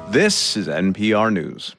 This is NPR News.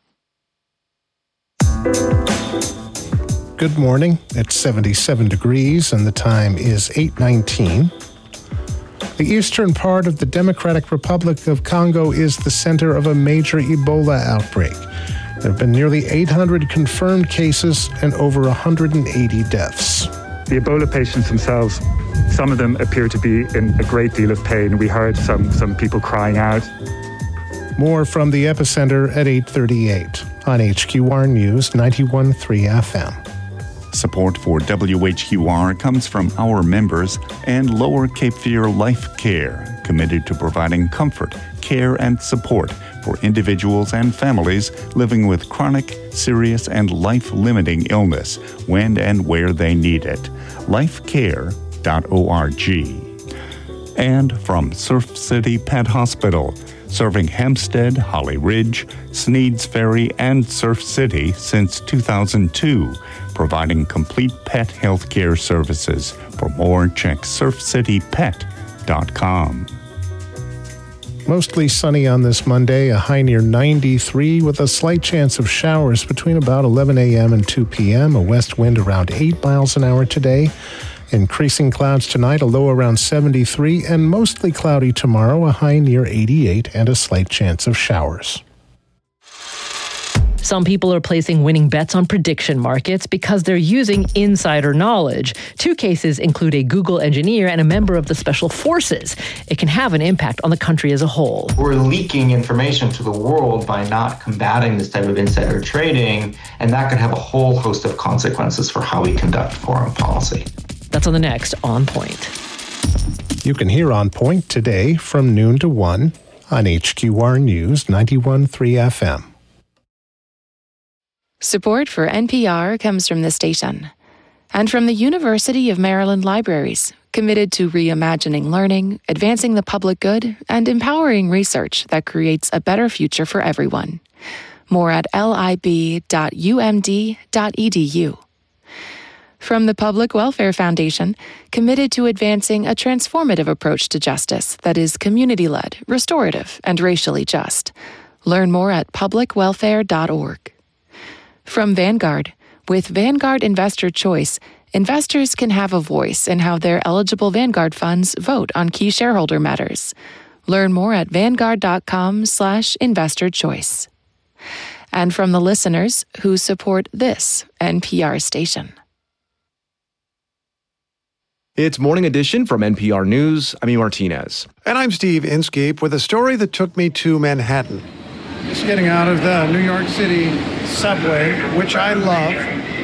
Good morning. It's 77 degrees and the time is 8:19. The eastern part of the Democratic Republic of Congo is the center of a major Ebola outbreak. There have been nearly 800 confirmed cases and over 180 deaths. The Ebola patients themselves, some of them appear to be in a great deal of pain. We heard some people crying out. More from the epicenter at 8:38 on HQR News 91.3 FM. Support for WHQR comes from our members and Lower Cape Fear Life Care, committed to providing comfort, care, and support for individuals and families living with chronic, serious, and life-limiting illness when and where they need it. lifecare.org. And from Surf City Pet Hospital, serving Hempstead, Holly Ridge, Sneads Ferry, and Surf City since 2002, providing complete pet health care services. For more, check surfcitypet.com. Mostly sunny on this Monday, a high near 93 with a slight chance of showers between about 11 a.m. and 2 p.m., a west wind around 8 miles an hour today. Increasing clouds tonight, a low around 73, and mostly cloudy tomorrow, a high near 88 and a slight chance of showers. Some people are placing winning bets on prediction markets because they're using insider knowledge. Two cases include a Google engineer and a member of the Special Forces. It can have an impact on the country as a whole. We're leaking information to the world by not combating this type of insider trading, and that could have a whole host of consequences for how we conduct foreign policy. That's on the next On Point. You can hear On Point today from noon to 1 on HQR News 91.3 FM. Support for NPR comes from the station and from the University of Maryland Libraries, committed to reimagining learning, advancing the public good, and empowering research that creates a better future for everyone. More at lib.umd.edu. From the Public Welfare Foundation, committed to advancing a transformative approach to justice that is community-led, restorative, and racially just. Learn more at publicwelfare.org. From Vanguard, with Vanguard Investor Choice, investors can have a voice in how their eligible Vanguard funds vote on key shareholder matters. Learn more at vanguard.com/investorchoice. And from the listeners who support this NPR station. It's Morning Edition from NPR News. I'm E. Martinez. And I'm Steve Inskeep with a story that took me to Manhattan. Just getting out of the New York City subway, which I love.